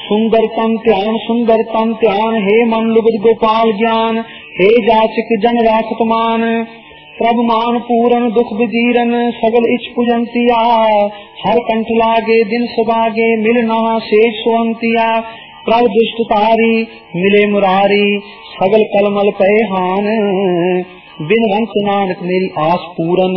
सुंदर तन ध्यान, हे मन लुगद गोपाल ज्ञान, हे जाचिक जन राखत मान। प्रभ मान पूरन दुख बिदीरन, सगल इच पुजंतिया, हर कंठ लागे दिन सुभागे, मिल नहा शेष सुवंतिया। प्रभ दुष्ट तारी मिले मुरारी, सगल कलमल पए हान, बिन रंस नानक मेरी आस पूरन।